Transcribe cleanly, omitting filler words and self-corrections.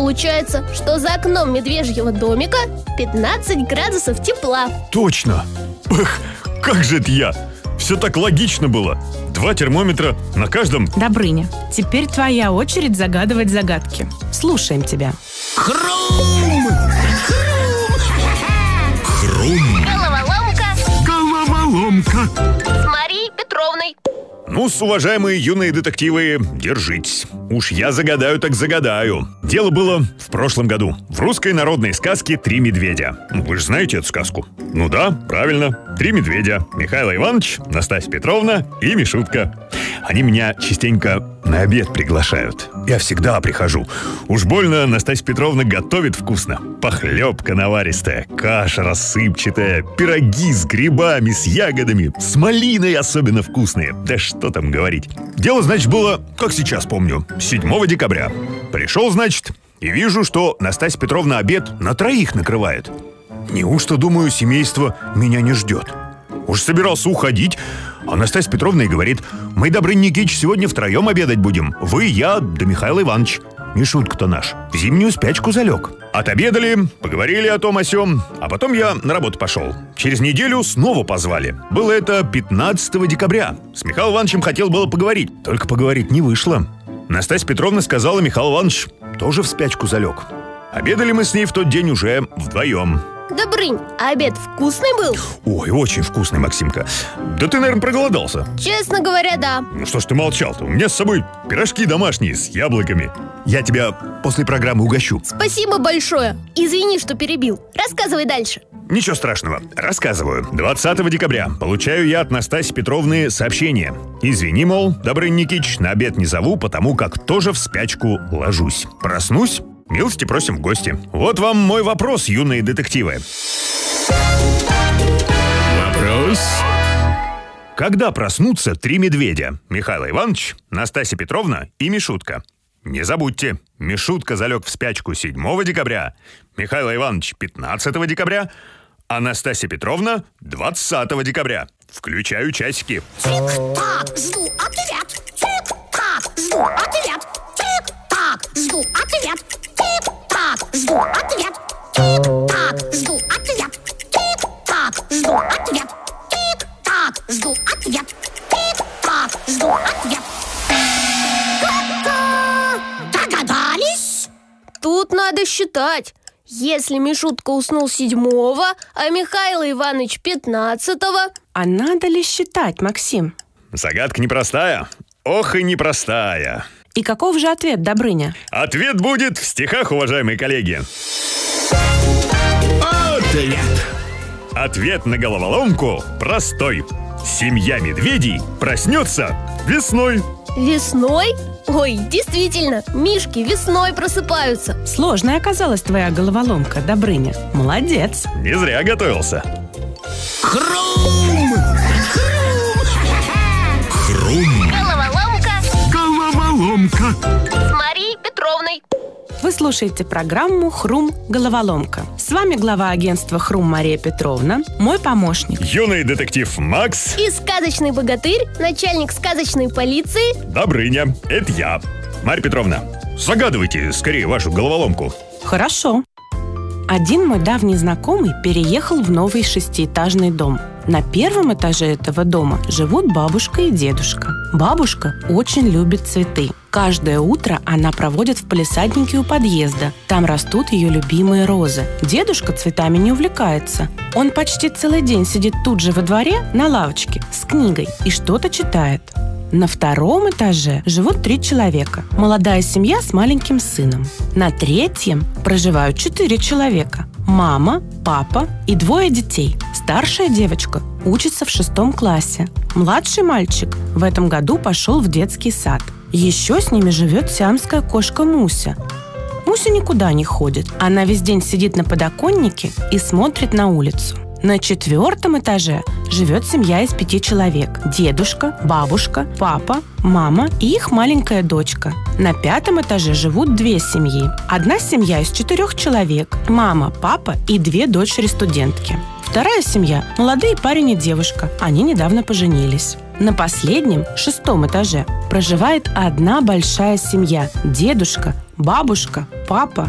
получается, что за окном медвежьего домика 15 градусов тепла. Точно! Эх, как же это я! Все так логично было. 2 термометра на каждом. Добрыня, теперь твоя очередь загадывать загадки. Слушаем тебя. Хрум! Хрум! Головоломка Головоломка! с Марией Петровной. Ну-с, уважаемые юные детективы, держитесь. Уж я загадаю так загадаю. Дело было в прошлом году. В русской народной сказке «Три медведя». Вы же знаете эту сказку? Ну да, правильно. 3 медведя. Михаил Иванович, Настасья Петровна и Мишутка. Они меня частенько на обед приглашают. Я всегда прихожу. Уж больно Настасья Петровна готовит вкусно. Похлебка наваристая, каша рассыпчатая, пироги с грибами, с ягодами, с малиной особенно вкусные. Да что там говорить. Дело, значит, было, как сейчас помню, 7 декабря. Пришел, значит, и вижу, что Настасья Петровна обед на 3 накрывает. Неужто, думаю, семейство меня не ждет? Уж собирался уходить, а Настасья Петровна и говорит: мы, Добрыня Никитич, сегодня втроем обедать будем. Вы, я, да Михаил Иванович. Мишутка-то наш в зимнюю спячку залег. Отобедали, поговорили о том о сём, а потом я на работу пошел. Через неделю снова позвали. Было это 15 декабря. С Михаилом Ивановичем хотел было поговорить, только поговорить не вышло. Настасья Петровна сказала, Михаил Иванович тоже в спячку залег. Обедали мы с ней в тот день уже вдвоем. Добрынь, а обед вкусный был? Ой, очень вкусный, Максимка. Да ты, наверное, проголодался. Честно говоря, да. Ну что ж ты молчал-то? У меня с собой пирожки домашние с яблоками. Я тебя после программы угощу. Спасибо большое. Извини, что перебил. Рассказывай дальше. Ничего страшного, рассказываю. 20 декабря получаю я от Настасьи Петровны сообщение. Извини, мол, Добрыня Никитич, на обед не зову, потому как тоже в спячку ложусь. Проснусь, милости просим в гости. Вот вам мой вопрос, юные детективы. Вопрос. Когда проснутся 3 медведя? Михаил Иванович, Настасья Петровна и Мишутка. Не забудьте, Мишутка залег в спячку 7 декабря, Михаил Иванович 15 декабря, а Настасья Петровна 20 декабря. Включаю часики. Тик-так, жду ответ. Тик-так, жду ответ. Тик-так, жду ответ. Тик-так, жду ответ. Тик-так, жду ответ. Тик-так, жду ответ. Тик-так, жду ответ. Тик-так, жду ответ. Догадались? Тут надо считать. Если Мишутка уснул 7-го, а Михаил Иванович 15-го... А надо ли считать, Максим? Загадка непростая. Ох и непростая. И каков же ответ, Добрыня? Ответ будет в стихах, уважаемые коллеги. Ответ. Ответ на головоломку простой. Семья медведей проснется весной. Весной? Ой, действительно, мишки весной просыпаются. Сложная оказалась твоя головоломка, Добрыня. Молодец. Не зря готовился. Хрум! Хрум! Головоломка Головоломка! с Марией Петровной. Вы слушаете программу «Хрум-головоломка». С вами глава агентства «Хрум» Мария Петровна, мой помощник. Юный детектив Макс. И сказочный богатырь, начальник сказочной полиции. Добрыня, это я. Марья Петровна, загадывайте скорее вашу головоломку. Хорошо. Один мой давний знакомый переехал в новый 6-этажный дом. На 1-м этаже этого дома живут бабушка и дедушка. Бабушка очень любит цветы. Каждое утро она проводит в палисаднике у подъезда. Там растут ее любимые розы. Дедушка цветами не увлекается. Он почти целый день сидит тут же во дворе на лавочке с книгой и что-то читает. На 2-м этаже живут 3 человека. Молодая семья с маленьким сыном. На 3-м проживают 4 человека. Мама, папа и 2 детей. Старшая девочка учится в 6 классе. Младший мальчик в этом году пошел в детский сад. Еще с ними живет сиамская кошка Муся. Муся никуда не ходит. Она весь день сидит на подоконнике и смотрит на улицу. На 4-м этаже живет семья из 5 человек. Дедушка, бабушка, папа, мама и их маленькая дочка. На 5-м этаже живут 2 семьи. Одна семья из 4 человек. Мама, папа и 2 дочери-студентки. Вторая семья – молодые парень и девушка. Они недавно поженились. На последнем, 6-м этаже, проживает одна большая семья. Дедушка, бабушка, папа